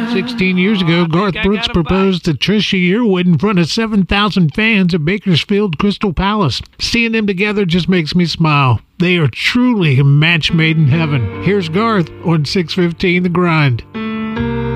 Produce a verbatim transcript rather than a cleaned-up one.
sixteen years ago, Garth Brooks proposed to Trisha Yearwood in front of seven thousand fans at Bakersfield Crystal Palace. Seeing them together just makes me smile. They are truly a match made in heaven. Here's Garth on six fifteen The Grind.